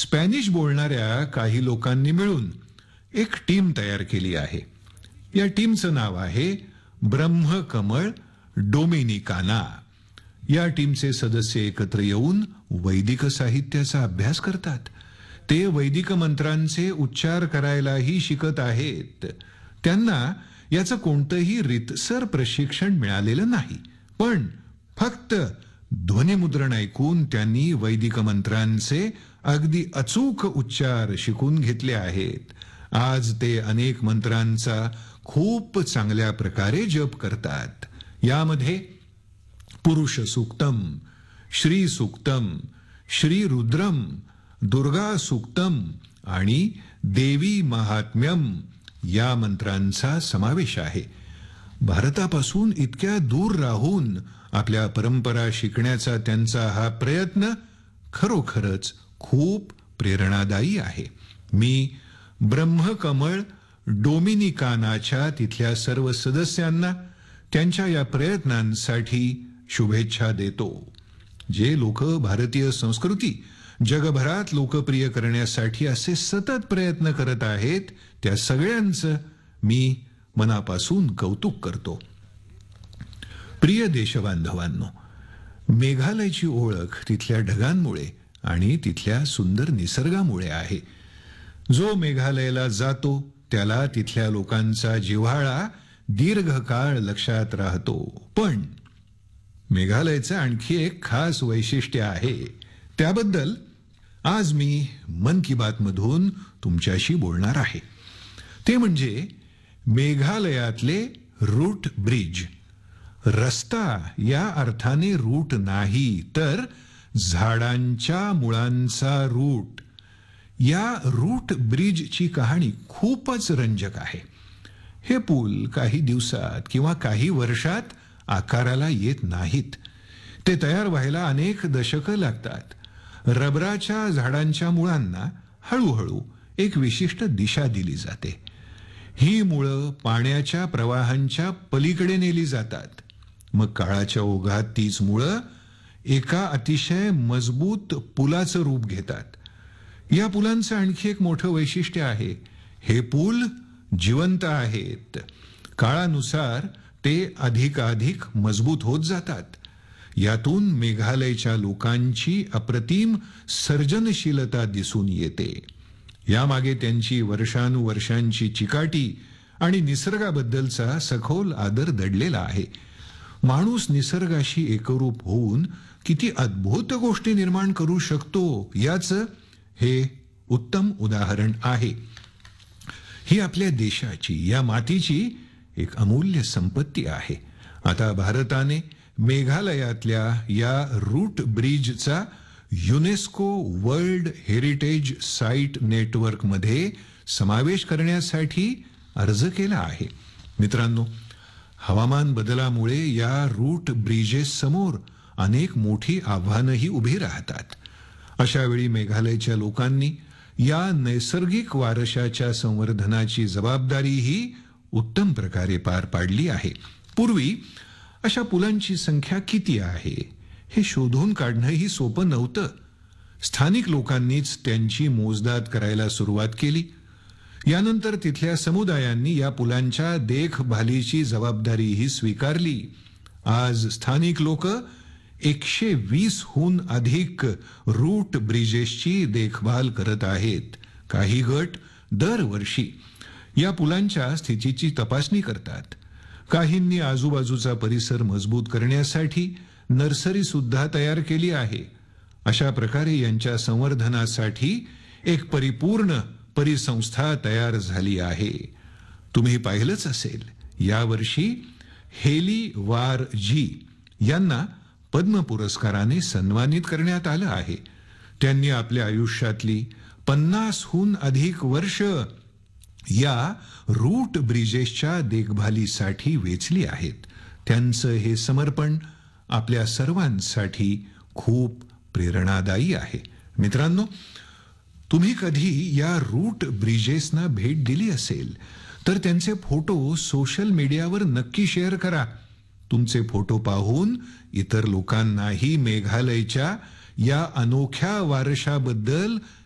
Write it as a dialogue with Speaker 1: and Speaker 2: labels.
Speaker 1: Spanish बोलणाऱ्या काही लोकांनी मिळून एक टीम तयार केली आहे. या टीमचं नाव आहे ब्रह्मकमळ डोमिनिकाना. या टीमचे सदस्य एकत्र येऊन वैदिक साहित्याचा अभ्यास करतात. ते वैदिक मंत्रांचे उच्चार करायलाही शिकत आहेत. त्यांना याचं कोणतंही रीतसर प्रशिक्षण मिळालेलं नाही, पण फक्त ध्वनिमुद्रण ऐकून त्यांनी वैदिक मंत्रांचे अगदी अचूक उच्चार शिकून घेतले आहेत. आज ते अनेक मंत्रांचा खूप चांगल्या प्रकारे जप करतात. यामध्ये पुरुष सूक्तम, श्री सूक्तम, श्री रुद्रम, दुर्गा सूक्तम आणि देवी महात्म्यम या मंत्रांचा समावेश आहे. भारतापासून इतक्या दूर राहून आपल्या परंपरा शिकण्याचा त्यांचा हा प्रयत्न खरोखरच खूप प्रेरणादायी आहे. मी ब्रह्मकमळ डोमिनिकानाच्या तिथल्या सर्व सदस्यांना त्यांच्या या प्रयत्नांसाठी शुभेच्छा देतो. जे लोक भारतीय संस्कृती जगभरात लोकप्रिय करण्यासाठी असे सतत प्रयत्न करत आहेत, त्या सगळ्यांचं मी मनापासून कौतुक करतो. प्रिय देशबांधवांनो, मेघालयची ओळख तिथल्या ढगांमुळे आणि तिथल्या सुंदर निसर्गामुळे आहे. जो मेघालयला जातो त्याला तिथल्या लोकांचा जिव्हाळा दीर्घकाळ लक्षात राहतो. पण मेघालयचं आणखी एक खास वैशिष्ट्य आहे, त्याबद्दल आज मी मन की बात मधून तुमच्याशी बोलणार आहे. ते म्हणजे मेघालयातले रूट ब्रिज. रस्ता या अर्थाने रूट नाही, तर झाडांच्या मुळांचा रूट. या रूट ब्रिजची कहाणी खूपच रंजक आहे. हे पूल काही दिवसात किंवा काही वर्षात आकाराला येत नाहीत. ते तयार व्हायला अनेक दशकं लागतात. रबराच्या झाडांच्या मुळांना हळूहळू एक विशिष्ट दिशा दिली जाते. ही मुळं पाण्याच्या प्रवाहांच्या पलीकडे नेली जातात. मग काळाच्या ओघात तीच मुळं एका अतिशय मजबूत पुलाचं रूप घेतात. या पुलांचं आणखी एक मोठं वैशिष्ट्य आहे, हे पूल जिवंत आहेत. काळानुसार ते अधिकाधिक मजबूत होत जातात. यातून मेघालयच्या लोकांची अप्रतिम सर्जनशीलता दिसून येते. यामागे त्यांची वर्षानुवर्षांची चिकाटी आणि निसर्गाबद्दलचा सखोल आदर दडलेला आहे. माणूस निसर्गाशी एकरूप होऊन किती अद्भुत गोष्टी निर्माण करू शकतो याचं हे उत्तम उदाहरण आहे. ही आपल्या देशाची, या मातीची एक अमूल्य संपत्ती आहे. आता भारताने मेघालयातल्या या route ब्रिजचा UNESCO world heritage site network मध्ये समावेश करण्यासाठी अर्ज केला आहे. मित्रांनो, हवामान बदलामुळे या रूट ब्रिजेस समोर अनेक मोठी आव्हानंही उभी राहतात. अशा वेळी मेघालयच्या लोकांनी या नैसर्गिक वारशाच्या संवर्धनाची जबाबदारीही उत्तम प्रकारे पार पाडली आहे. पूर्वी अशा पुलांची संख्या किती आहे हे शोधून काढणंही सोपं नव्हतं. स्थानिक लोकांनीच त्यांची मोजदाद करायला सुरुवात केली. यानंतर तिथल्या समुदायांनी या पुलांच्या देखभालीची जबाबदारीही स्वीकारली. आज स्थानिक लोक 120 हून अधिक रूट ब्रिजेसची देखभाल करत आहेत. काही गट दरवर्षी या पुलांच्या स्थितीची तपासणी करतात. काहींनी आजूबाजूचा परिसर मजबूत करण्यासाठी नर्सरी सुद्धा तयार केली आहे. अशा प्रकारे यांच्या संवर्धनासाठी एक परिपूर्ण परिसंस्था तयार झाली आहे. तुम्ही पाहिलंच असेल, यावर्षी हेली वार जी यांना पद्म पुरस्काराने सन्मानित करण्यात आलं आहे. त्यांनी आपल्या आयुष्यातली 50 हून अधिक वर्ष या रूट ब्रिजेसच्या देखभालीसाठी वेचली आहेत. त्यांचं हे समर्पण आपल्या सर्वांसाठी खूप प्रेरणादायी आहे. मित्रांनो, तुम्ही कधी या रूट ब्रिजेसना भेट दिली असेल तर त्यांचे फोटो सोशल मीडियावर नक्की शेअर करा. तुमचे फोटो पाहून इतर लोकांनाही मेघालयच्या या अनोख्या वारशाबद्दल